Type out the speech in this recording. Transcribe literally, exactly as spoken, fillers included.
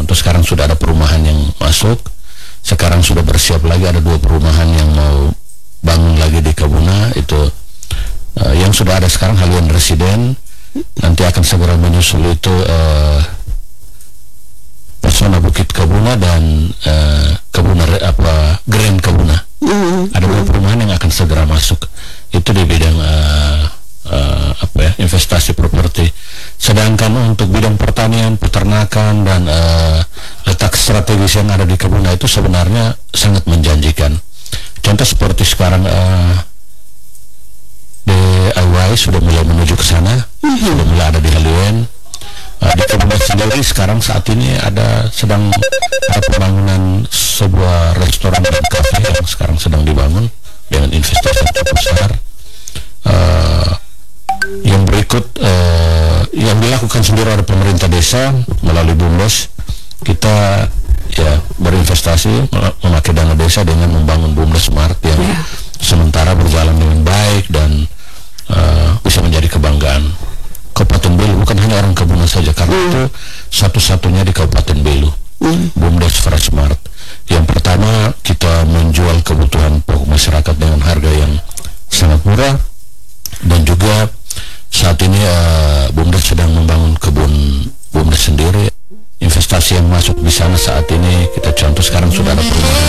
Contoh sekarang sudah ada perumahan yang masuk, sekarang sudah bersiap lagi ada dua perumahan yang mau bangun lagi di Kabuna. Itu uh, yang sudah ada sekarang halian residen, nanti akan segera menyusul itu uh, Pesona Bukit Kabuna dan uh, Kabuna apa Grand Kabuna. Mm-hmm. Ada dua perumahan yang akan segera masuk. Itu di bidang uh, uh, apa ya, investasi properti. Sedangkan untuk bidang pertanian, peternakan dan uh, letak strategis yang ada di Kabuna itu sebenarnya sangat menjanjikan. Contoh seperti sekarang uh, D I Y sudah mulai menuju ke sana, mm-hmm. sudah mulai ada di Haliwen. Uh, di Kabuna sendiri sekarang saat ini ada sedang ada pembangunan sebuah restoran dan kafe yang sekarang sedang dibangun dengan investasi yang cukup besar. Uh, yang berikut uh, yang dilakukan sendiri oleh pemerintah desa melalui BUMDes, kita ya berinvestasi memakai dana desa dengan membangun BUMDes Smart yang yeah. sementara berjalan dengan baik dan uh, bisa menjadi kebanggaan Kabupaten Belu, bukan hanya orang Kabuna saja, karena mm. itu satu-satunya di Kabupaten Belu, mm. BUMDes Fresh Smart. Yang pertama, kita menjual kebutuhan pokok masyarakat dengan harga yang sangat murah, dan juga saat ini uh, BUMDes sedang membangun kebun BUMDes sendiri. Investasi yang masuk di sana saat ini, kita contoh sekarang sudah ada perumahan